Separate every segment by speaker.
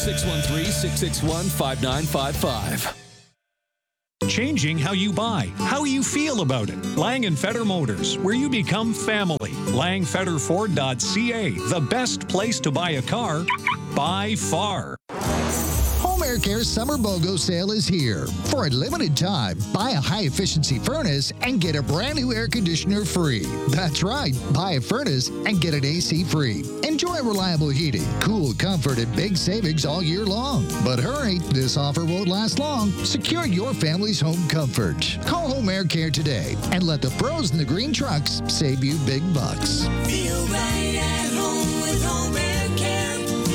Speaker 1: 613-661-5955.
Speaker 2: Changing how you buy, how you feel about it. Lang & Feder Motors, where you become family. LangFederFord.ca, the best place to buy a car by far.
Speaker 3: Home Air Care Summer BOGO sale is here. For a limited time, buy a high-efficiency furnace and get a brand new air conditioner free. That's right, buy a furnace and get an AC free. Enjoy reliable heating, cool comfort, and big savings all year long. But hurry, this offer won't last long. Secure your family's home comfort. Call Home Air Care today and let the pros in the green trucks save you big bucks.
Speaker 4: Feel right at home with Home Air Care.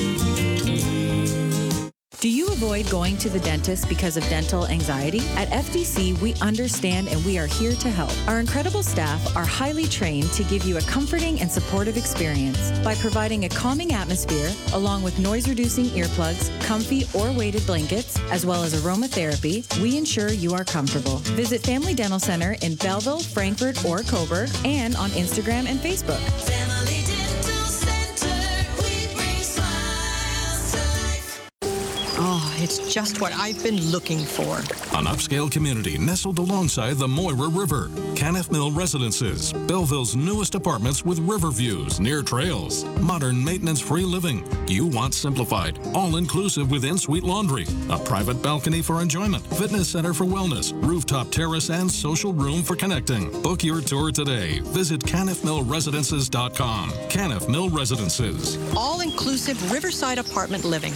Speaker 5: Do you avoid going to the dentist because of dental anxiety? At FDC, we understand and we are here to help. Our incredible staff are highly trained to give you a comforting and supportive experience. By providing a calming atmosphere, along with noise-reducing earplugs, comfy or weighted blankets, as well as aromatherapy, we ensure you are comfortable. Visit Family Dental Center in Belleville, Frankfort, or Cobourg, and on Instagram and Facebook.
Speaker 4: Family Dental Center, we bring smiles to life.
Speaker 6: Oh, it's just what I've been looking for.
Speaker 7: An upscale community nestled alongside the Moira River. Canniff Mill Residences, Belleville's newest apartments with river views near trails. Modern maintenance-free living. You want simplified, all-inclusive with in-suite laundry. A private balcony for enjoyment. Fitness center for wellness. Rooftop terrace and social room for connecting. Book your tour today. Visit CanniffMillResidences.com. Canniff Mill Residences.
Speaker 6: All-inclusive riverside apartment living.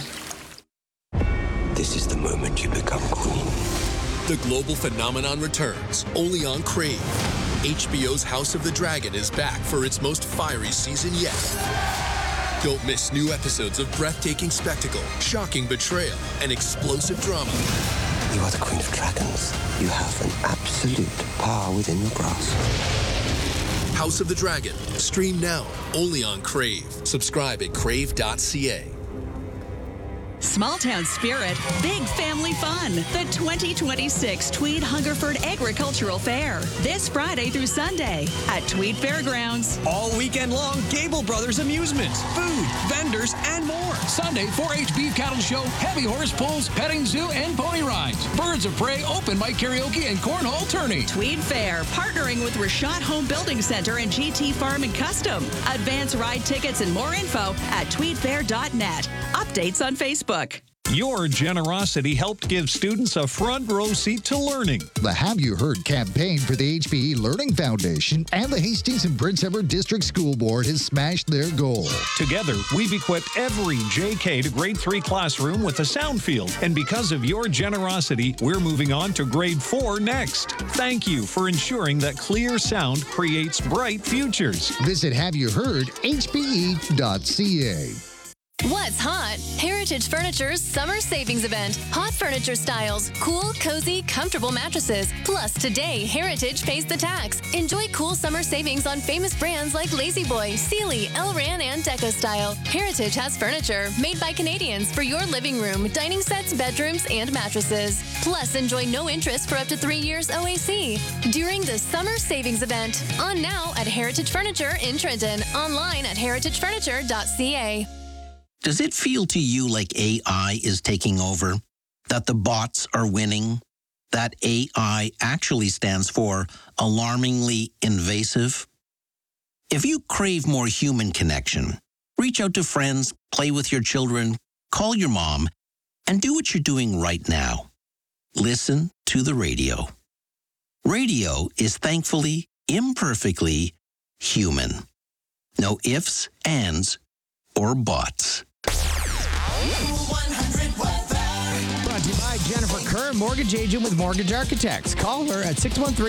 Speaker 8: This is the moment you become queen.
Speaker 9: The global phenomenon returns, only on Crave. HBO's House of the Dragon is back for its most fiery season yet. Don't miss new episodes of breathtaking spectacle, shocking betrayal, and explosive drama.
Speaker 8: You are the queen of dragons. You have an absolute power within your grasp.
Speaker 9: House of the Dragon. Stream now, only on Crave. Subscribe at crave.ca.
Speaker 10: Small town spirit, big family fun. The 2026 Tweed Hungerford Agricultural Fair. This Friday through Sunday at Tweed Fairgrounds.
Speaker 11: All weekend long, Gable Brothers amusements, food, vendors, and more. Sunday, 4-H beef cattle show, heavy horse pulls, petting zoo, and pony rides. Birds of Prey, open mic karaoke, and cornhole tourney.
Speaker 10: Tweed Fair, partnering with Rashad Home Building Center and GT Farm and Custom. Advance ride tickets and more info at tweedfair.net. Updates on Facebook.
Speaker 2: Your generosity helped give students a front row seat to learning.
Speaker 3: The Have You Heard campaign for the HPE Learning Foundation and the Hastings and Prince Edward District School Board has smashed their goal.
Speaker 2: Together, we've equipped every JK to grade 3 classroom with a sound field. And because of your generosity, we're moving on to grade 4 next. Thank you for ensuring that clear sound creates bright futures.
Speaker 3: Visit HaveYouHeardHPE.ca.
Speaker 12: What's hot? Heritage Furniture's summer savings event. Hot furniture styles, cool, cozy, comfortable mattresses. Plus, today, Heritage pays the tax. Enjoy cool summer savings on famous brands like La-Z-Boy, Sealy, Elran, and Deco Style. Heritage has furniture made by Canadians for your living room, dining sets, bedrooms, and mattresses. Plus, enjoy no interest for up to 3 years OAC. During the summer savings event. On now at Heritage Furniture in Trenton. Online at heritagefurniture.ca.
Speaker 13: Does it feel to you like AI is taking over? That the bots are winning? That AI actually stands for alarmingly invasive? If you crave more human connection, reach out to friends, play with your children, call your mom, and do what you're doing right now. Listen to the radio. Radio is thankfully, imperfectly human. No ifs, ands, or buts.
Speaker 14: Brought to you by Jennifer Kerr, mortgage agent with Mortgage Architects. Call her at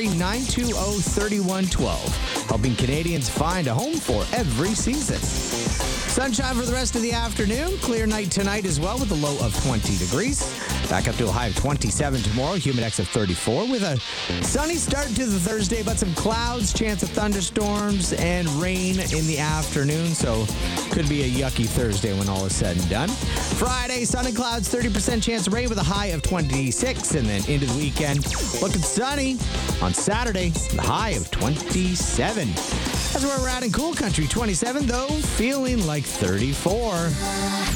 Speaker 14: 613-920-3112. Helping Canadians find a home for every season. Sunshine for the rest of the afternoon. Clear night tonight as well with a low of 20 degrees. Back up to a high of 27 tomorrow. Humidex of 34 with a sunny start to the Thursday, but some clouds, chance of thunderstorms, and rain in the afternoon. So could be a yucky Thursday when all is said and done. Friday, sun and clouds, 30% chance of rain with a high of 26. And then into the weekend, looking sunny on Saturday, the high of 27. That's where we're at in Cool Country. 27, though, feeling like 34.